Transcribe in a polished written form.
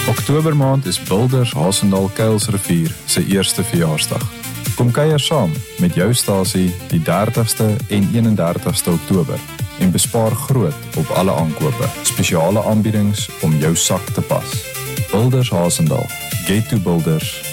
Oktobermaand is Builders Hasendaal Kuilsrivier se eerste verjaarsdag. Kom kuier saam met jou stasie die 30ste en 31ste Oktober en bespaar groot op alle aankope. Spesiale aanbiedings om jou sak te pas. Builders Hasendaal. Get to Builders